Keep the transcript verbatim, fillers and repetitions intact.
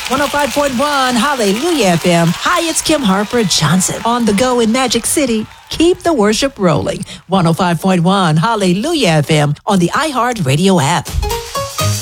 one oh five point one Hallelujah F M. Hi, it's Kim Harper Johnson on the go in Magic City. Keep the worship rolling. one oh five point one Hallelujah F M on the iHeart Radio app.